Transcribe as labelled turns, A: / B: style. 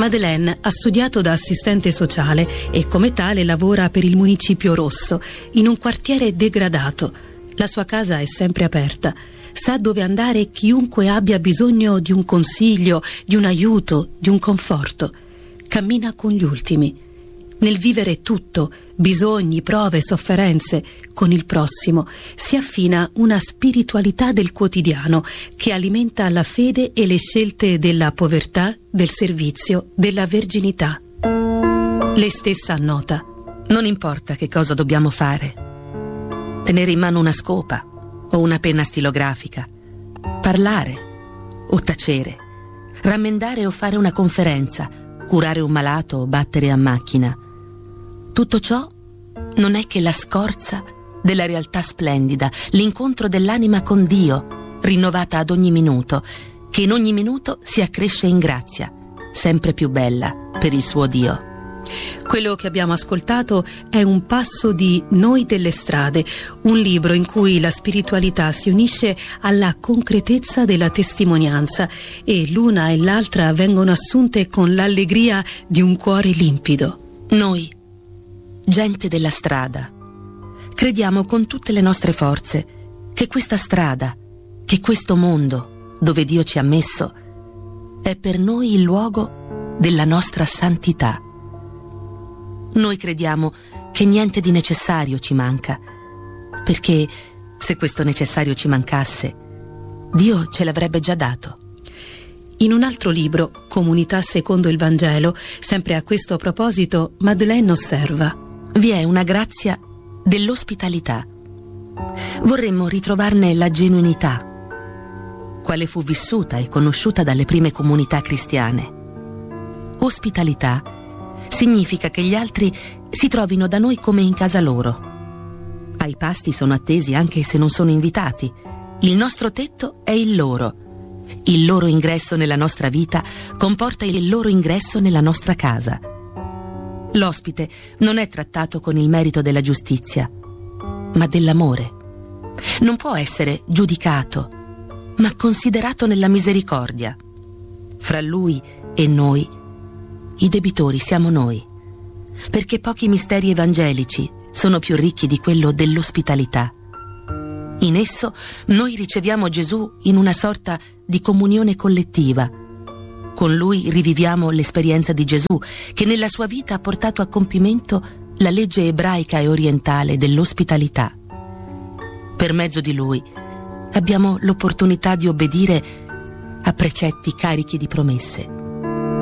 A: Madeleine ha studiato da assistente sociale e come tale lavora per il Municipio Rosso, in un quartiere degradato. La sua casa è sempre aperta. Sa dove andare chiunque abbia bisogno di un consiglio, di un aiuto, di un conforto. Cammina con gli ultimi. Nel vivere tutto, bisogni, prove, sofferenze, con il prossimo, si affina una spiritualità del quotidiano che alimenta la fede e le scelte della povertà, del servizio, della verginità. Lei stessa annota:
B: non importa che cosa dobbiamo fare. Tenere in mano una scopa o una penna stilografica, parlare o tacere, rammendare o fare una conferenza, curare un malato o battere a macchina. Tutto ciò non è che la scorza della realtà splendida, l'incontro dell'anima con Dio, rinnovata ad ogni minuto, che in ogni minuto si accresce in grazia, sempre più bella per il suo Dio.
A: Quello che abbiamo ascoltato è un passo di Noi delle strade, un libro in cui la spiritualità si unisce alla concretezza della testimonianza e l'una e l'altra vengono assunte con l'allegria di un cuore limpido.
B: Noi, gente della strada, crediamo con tutte le nostre forze che questa strada, che questo mondo dove Dio ci ha messo, è per noi il luogo della nostra santità. Noi crediamo che niente di necessario ci manca, perché se questo necessario ci mancasse, Dio ce l'avrebbe già dato.
A: In un altro libro, Comunità secondo il Vangelo, sempre a questo proposito, Madeleine osserva:
B: vi è una grazia dell'ospitalità. Vorremmo ritrovarne la genuinità, quale fu vissuta e conosciuta dalle prime comunità cristiane. Ospitalità significa che gli altri si trovino da noi come in casa loro. Ai pasti sono attesi anche se non sono invitati. Il nostro tetto è il loro. Il loro ingresso nella nostra vita comporta il loro ingresso nella nostra casa. L'ospite non è trattato con il merito della giustizia, ma dell'amore. Non può essere giudicato, ma considerato nella misericordia. Fra lui e noi, i debitori siamo noi, perché pochi misteri evangelici sono più ricchi di quello dell'ospitalità. In esso noi riceviamo Gesù in una sorta di comunione collettiva. Con lui riviviamo l'esperienza di Gesù, che nella sua vita ha portato a compimento la legge ebraica e orientale dell'ospitalità. Per mezzo di lui abbiamo l'opportunità di obbedire a precetti carichi di promesse.